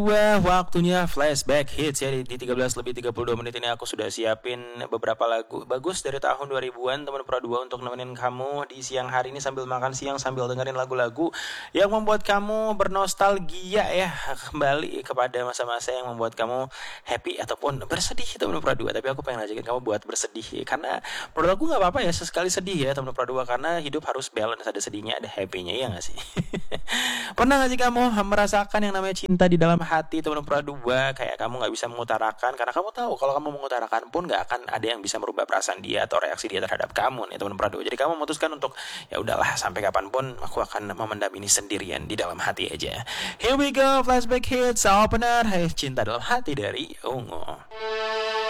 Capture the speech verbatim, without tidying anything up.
Wah, waktunya flashback hits ya di, di tiga belas lebih tiga puluh dua menit ini aku sudah siapin beberapa lagu bagus dari tahun dua ribuan teman Pro dua untuk nemenin kamu di siang hari ini sambil makan siang sambil dengerin lagu-lagu yang membuat kamu bernostalgia ya kembali kepada masa-masa yang membuat kamu happy ataupun bersedih teman Pro dua. Tapi aku pengen ngajakin kamu buat bersedih karena menurut aku nggak apa-apa ya sesekali sedih ya teman Pro dua karena hidup harus balance, ada sedihnya ada happy-nya ya nggak sih? Pernah gak sih kamu merasakan yang namanya cinta di dalam hati teman dua, kayak kamu gak bisa mengutarakan karena kamu tahu kalau kamu mengutarakan pun gak akan ada yang bisa merubah perasaan dia atau reaksi dia terhadap kamu nih teman dua. Jadi kamu memutuskan untuk ya udahlah sampai kapanpun aku akan memendam ini sendirian di dalam hati aja. Here we go, flashback hits opener, hey, cinta dalam hati dari Ungu.